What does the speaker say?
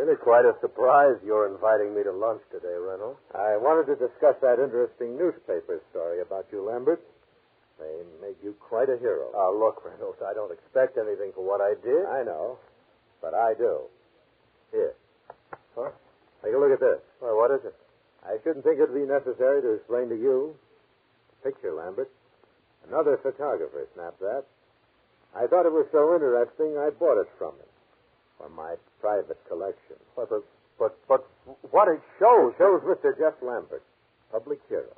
Really quite a surprise you're inviting me to lunch today, Reynolds. I wanted to discuss that interesting newspaper story about you, Lambert. They made you quite a hero. Look, Reynolds, I don't expect anything for what I did. I know, but I do. Here. Huh? Take a look at this. Well, what is it? I shouldn't think it'd be necessary to explain to you. Picture, Lambert. Another photographer snapped that. I thought it was so interesting, I bought it from him. For my private collection. But what it shows... Shows Mr. Jeff Lambert, public hero.